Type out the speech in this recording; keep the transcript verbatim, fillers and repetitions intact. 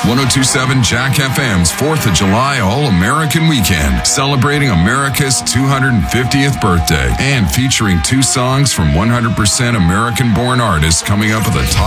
ten twenty-seven Jack F M's fourth of July All-American Weekend, celebrating America's two hundred fiftieth birthday and featuring two songs from one hundred percent American-born artists coming up with a top